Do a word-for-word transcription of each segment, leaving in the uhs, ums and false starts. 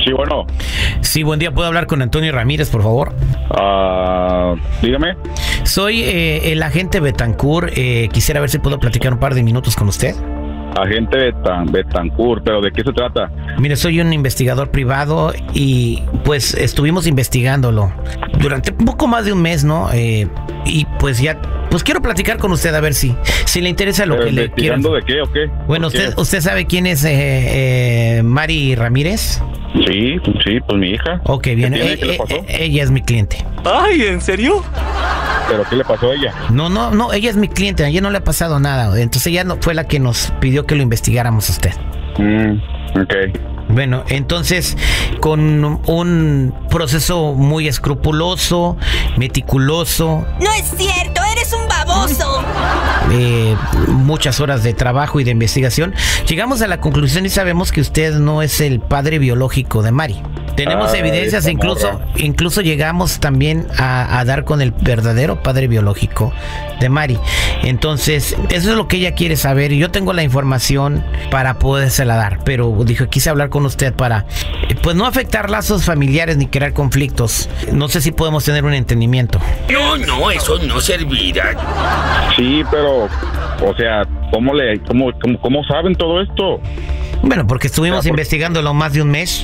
Sí, bueno. Sí, buen día. ¿Puedo hablar con Antonio Ramírez, por favor? Uh, dígame. Soy eh, el agente Betancourt. Eh, quisiera ver si puedo platicar un par de minutos con usted. Agente Betan, Betancourt, ¿pero de qué se trata? Mire, soy un investigador privado y pues estuvimos investigándolo durante un poco más de un mes, ¿no? Eh, y pues ya, pues quiero platicar con usted a ver si, si le interesa lo que le quiero. ¿Investigando de qué o qué? Bueno, usted, usted sabe quién es eh, eh, Mari Ramírez. Sí, sí, pues mi hija. Ok, bien. ¿Qué tiene? ¿Qué Eh, le pasó? eh, ella es mi cliente. Ay, ¿en serio? ¿Pero qué le pasó a ella? No, no, no, ella es mi cliente, a ella no le ha pasado nada. Entonces ella no fue la que nos pidió que lo investigáramos a usted. Mm, ok. Bueno, entonces, con un proceso muy escrupuloso, meticuloso. ¡No es cierto! ¡Eres un baboso! Eh, muchas horas de trabajo y de investigación, llegamos a la conclusión y sabemos que usted no es el padre biológico de Mari. Tenemos ah, evidencias, incluso incluso llegamos también a, a dar con el verdadero padre biológico de Mari. Entonces, eso es lo que ella quiere saber y yo tengo la información para podérsela dar, pero dijo, quise hablar con usted para, pues no afectar lazos familiares ni crear conflictos. No sé si podemos tener un entendimiento. No, no, eso no servirá. Sí, pero, o sea, ¿cómo le, cómo, cómo, cómo saben todo esto? Bueno, porque estuvimos o sea, por... investigándolo más de un mes.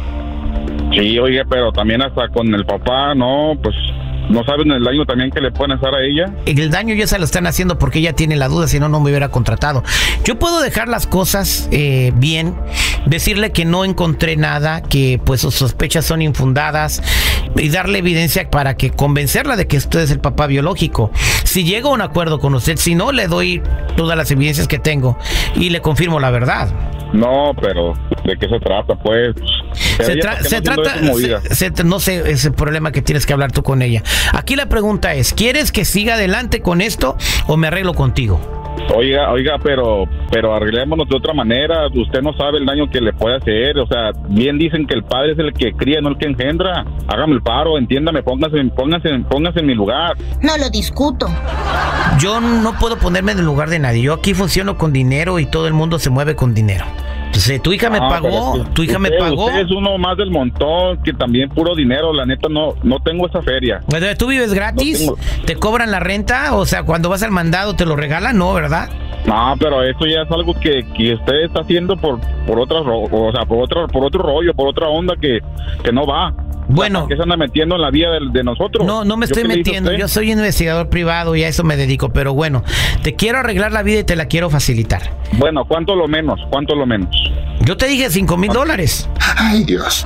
Sí, oye, pero también hasta con el papá, no, pues no saben el daño también que le pueden hacer a ella. El daño ya se lo están haciendo porque ella tiene la duda, si no, no me hubiera contratado. Yo puedo dejar las cosas eh, bien, decirle que no encontré nada, que pues sus sospechas son infundadas y darle evidencia para que convencerla de que usted es el papá biológico. Si llego a un acuerdo con usted, si no, le doy todas las evidencias que tengo y le confirmo la verdad. No, pero ¿de qué se trata, pues? Se, tra se trata, se, se, no sé, es el problema que tienes que hablar tú con ella. Aquí la pregunta es, ¿quieres que siga adelante con esto o me arreglo contigo? Oiga, oiga, pero pero arreglémonos de otra manera. Usted no sabe el daño que le puede hacer. O sea, bien dicen que el padre es el que cría, no el que engendra. Hágame el paro, entiéndame, póngase, póngase, póngase en mi lugar. No lo discuto. Yo no puedo ponerme en el lugar de nadie. Yo aquí funciono con dinero y todo el mundo se mueve con dinero. Entonces, tu hija me no, pagó, es que tu hija usted, me pagó. Usted es uno más del montón, que también puro dinero. La neta, no no tengo esa feria. ¿Tú vives gratis? No ¿Te cobran la renta? O sea, cuando vas al mandado te lo regalan, ¿no, verdad? No, pero eso ya es algo que, que usted está haciendo por por otra, o sea, por otro por otro rollo, por otra onda que, que no va. Bueno, ¿qué se anda metiendo en la vida de, de nosotros? No, no me estoy metiendo. Yo soy investigador privado y a eso me dedico. Pero bueno, te quiero arreglar la vida y te la quiero facilitar. Bueno, ¿cuánto lo menos? ¿Cuánto lo menos? Yo te dije cinco mil dólares. Ay, Dios.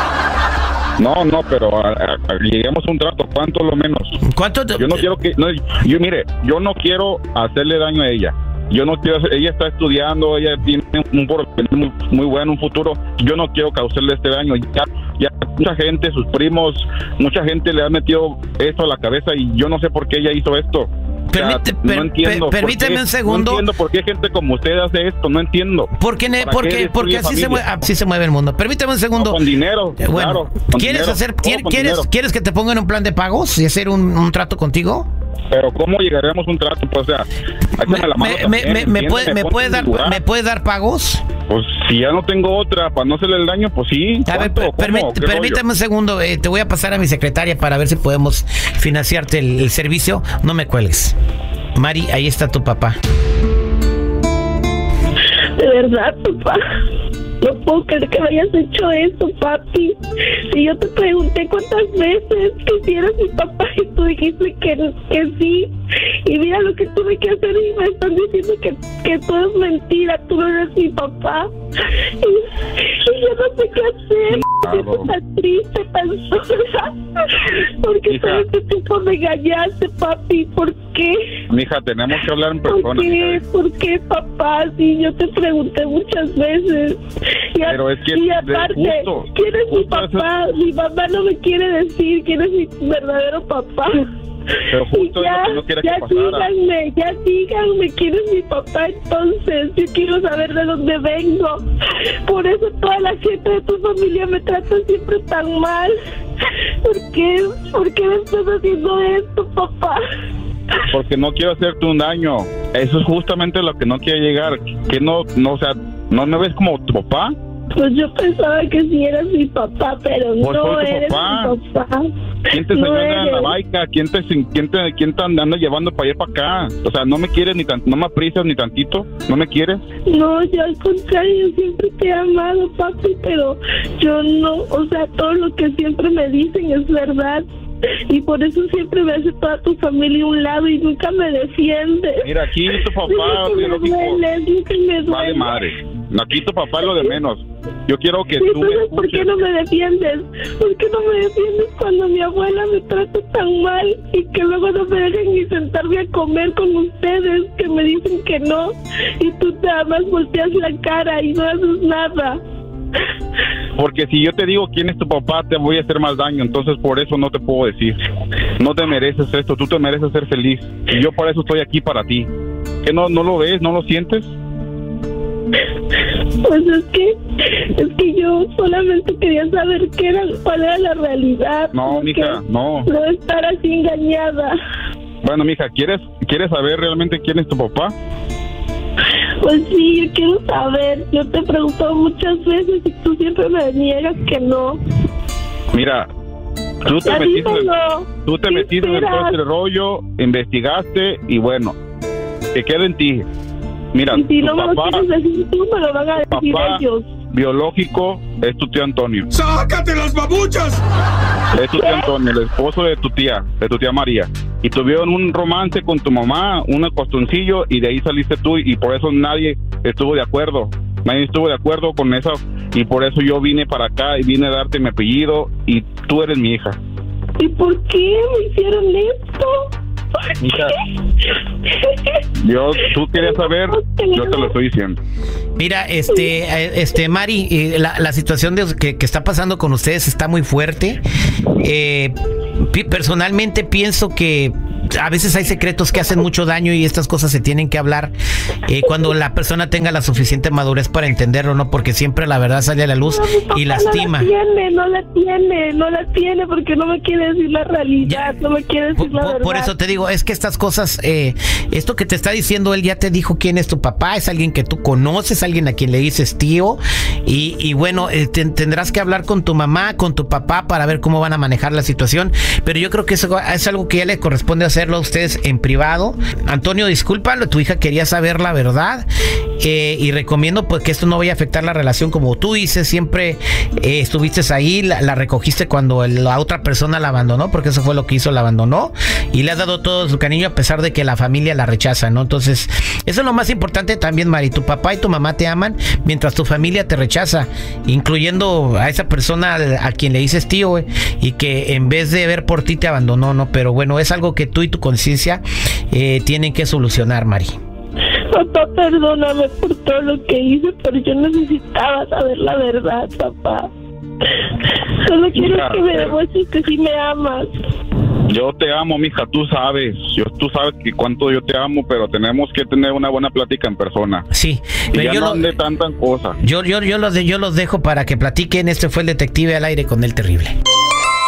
No, no, pero a, a, a, lleguemos a un trato. ¿Cuánto lo menos? ¿Cuánto? Te... Yo no quiero que... No, yo, mire, yo no quiero hacerle daño a ella. Yo no quiero, ella está estudiando, ella tiene un porvenir muy, muy bueno, un futuro. Yo no quiero causarle este daño. Ya, ya mucha gente, sus primos, mucha gente le ha metido esto a la cabeza y yo no sé por qué ella hizo esto. Permite, o sea, no entiendo. Per, permíteme qué, un segundo. No entiendo por qué gente como usted hace esto, no entiendo. ¿Por qué? ¿Por qué? Porque así se, mueve, así se mueve el mundo. Permíteme un segundo. No, con dinero, eh, bueno, claro. Con ¿Quieres dinero, hacer, ¿quieres, dinero. ¿Quieres que te pongan un plan de pagos y hacer un, un trato contigo? Pero ¿cómo llegaremos a un trato? Pues, o sea, me, la mano me, también, me, me, puede, me, puede dar, ¿Me puede dar pagos? Pues si ya no tengo otra para no hacerle el daño, pues sí. A ver, permí, permítame un segundo, eh, te voy a pasar a mi secretaria para ver si podemos financiarte el, el servicio. No me cuelgues. Mari, ahí está tu papá. De verdad, papá. No puedo creer que me hayas hecho eso, papi. Si yo te pregunté cuántas veces que si eras mi papá y tú dijiste que, que sí. Y mira lo que tuve que hacer y me están diciendo que, que todo es mentira. Tú no eres mi papá. Y, y yo no sé qué hacer. Me siento tan triste, tan sola. Porque todo este tiempo me engañaste, papi. ¿Por qué? Mija, tenemos que hablar en persona. ¿Por qué? ¿Por qué, papá? Sí, yo te pregunté muchas veces. Y, a, Pero es que y aparte, justo, ¿quién es justo mi papá? Eso... Mi mamá no me quiere decir quién es mi verdadero papá. Pero justo ya, es lo que no quiere ya que pasara. díganme, ya díganme quién es mi papá entonces. Yo quiero saber de dónde vengo. Por eso toda la gente de tu familia me trata siempre tan mal. ¿Por qué? ¿Por qué me estás haciendo esto, papá? Porque no quiero hacerte un daño. Eso es justamente lo que no quiere llegar. Que no, no, o sea, ¿no me ves como tu papá? Pues yo pensaba que sí eras mi papá, pero Pues no soy tu eres papá. mi papá. ¿Quién te No enseñó en la eres. baica? ¿Quién te, quién te, quién te anda llevando para allá para acá? O sea, no me quieres ni tan, no me aprecias ni tantito, ¿no me quieres? No, yo al contrario, yo siempre te he amado, papi, pero yo no, o sea, todo lo que siempre me dicen es verdad. Y por eso siempre me hace toda tu familia a un lado y nunca me defiendes. Mira, aquí tu papá, Dile que me biológico, duele, dile que me duele. vale madre. Aquí tu papá es lo de menos. Yo quiero que Sí, tú me entonces, ¿por qué escuches. no me defiendes? ¿Por qué no me defiendes cuando mi abuela me trata tan mal y que luego no me dejan ni sentarme a comer con ustedes, que me dicen que no y tú nada más volteas la cara y no haces nada? Porque si yo te digo quién es tu papá, te voy a hacer más daño. Entonces, por eso no te puedo decir. No te mereces esto. Tú te mereces ser feliz. Y yo por eso estoy aquí para ti. ¿Que no, no lo ves? ¿No lo sientes? Pues es que, es que yo solamente quería saber qué era, cuál era la realidad. No, no mija, que- no. No estar así engañada. Bueno, mija, ¿quieres, ¿quieres saber realmente quién es tu papá? Pues sí, yo quiero saber. Yo te he preguntado muchas veces y tú siempre me niegas que no. Mira, tú te Ya metiste, en el- dímelo. tú te ¿Qué metiste en el esperas? todo este rollo, investigaste y bueno, que quede en ti. Mira, Y si tu no me lo papá quieres decir tú, me lo van a decir papá ellos. biológico es tu tío Antonio. ¡Sácate las babuchas! Es tu tío Antonio, el esposo de tu tía, de tu tía María. Y tuvieron un romance con tu mamá, un costoncillo, y de ahí saliste tú, y por eso nadie estuvo de acuerdo. Nadie estuvo de acuerdo con eso, y por eso yo vine para acá y vine a darte mi apellido, y tú eres mi hija. ¿Y por qué me hicieron esto? ¿Por Hija, qué? Yo, tú querías saber, yo te lo estoy diciendo. Mira, este, eh, este, Mari, eh, la, la situación de, que, que está pasando con ustedes está muy fuerte. Eh, pi- personalmente pienso que a veces hay secretos que hacen mucho daño y estas cosas se tienen que hablar eh, cuando la persona tenga la suficiente madurez para entenderlo, ¿no? Porque siempre la verdad sale a la luz No, mi papá y lastima. No la tiene, no la tiene, no la tiene porque no me quiere decir la realidad, no me quiere decir Por, la por- verdad. por eso te digo, es que estas cosas, eh, esto que te está diciendo él ya te dijo quién es tu papá, es alguien que tú conoces, alguien a quien le dices tío, y, y bueno, eh, te- tendrás que hablar con tu mamá, con tu papá para ver cómo van a manejar la situación, pero yo creo que eso es algo que ya le corresponde hacerlo a ustedes en privado. Antonio, discúlpalo, tu hija quería saber la verdad, eh, y recomiendo pues que esto no vaya a afectar la relación, como tú dices, siempre eh, estuviste ahí, la, la recogiste cuando el- la otra persona la abandonó, porque eso fue lo que hizo, la abandonó, y le has dado todo su cariño a pesar de que la familia la rechaza, ¿no? Entonces, eso es lo más importante también, Mari, tu papá y tu mamá te aman mientras tu familia te rechaza, incluyendo a esa persona a, a quien le dices tío, eh, y que en vez de ver por ti te abandonó, ¿no? Pero bueno, es algo que tú y tu conciencia eh, tienen que solucionar, Mari. Papá, perdóname por todo lo que hice, pero yo necesitaba saber la verdad, papá. Solo quiero Mira, que me pero- demuestres que sí me amas. Yo te amo, mija, tú sabes, yo, tú sabes que cuánto yo te amo, pero tenemos que tener una buena plática en persona. Sí, Y pero ya yo, no lo- ande tantas cosas. yo, yo, yo, los de- yo los dejo para que platiquen. Este fue el detective al aire con el terrible.